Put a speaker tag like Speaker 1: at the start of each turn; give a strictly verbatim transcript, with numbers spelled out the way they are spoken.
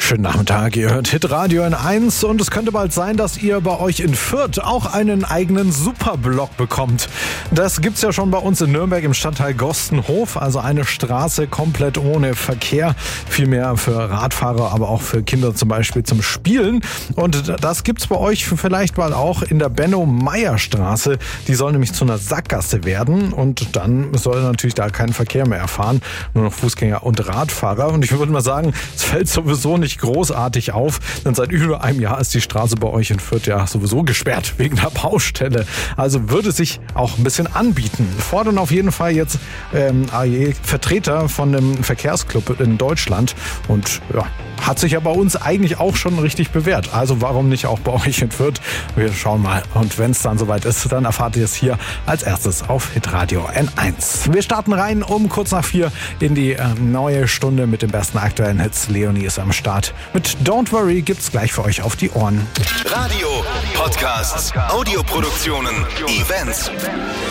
Speaker 1: Schönen Nachmittag, ihr hört Hitradio N eins und es könnte bald sein, dass ihr bei euch in Fürth auch einen eigenen Superblock bekommt. Das gibt's ja schon bei uns in Nürnberg im Stadtteil Gostenhof, also eine Straße komplett ohne Verkehr, vielmehr für Radfahrer, aber auch für Kinder zum Beispiel zum Spielen. Und das gibt's bei euch vielleicht mal auch in der Benno-Meyer-Straße. Die soll nämlich zu einer Sackgasse werden und dann soll natürlich da kein Verkehr mehr erfahren, nur noch Fußgänger und Radfahrer. Und ich würde mal sagen, es fällt sowieso nicht großartig auf, denn seit über einem Jahr ist die Straße bei euch in Fürth ja sowieso gesperrt wegen der Baustelle. Also würde sich auch ein bisschen anbieten. Fordern auf jeden Fall jetzt ähm, Vertreter von einem Verkehrsclub in Deutschland und ja, hat sich ja bei uns eigentlich auch schon richtig bewährt. Also warum nicht auch bei euch in Fürth? Wir schauen mal. Und wenn es dann soweit ist, dann erfahrt ihr es hier als erstes auf Hitradio N eins. Wir starten rein um kurz nach vier in die äh, neue Stunde mit den besten aktuellen Hits. Leonie ist am Start. Mit Don't Worry gibt's gleich für euch auf die Ohren.
Speaker 2: Radio, Podcasts, Audioproduktionen, Events.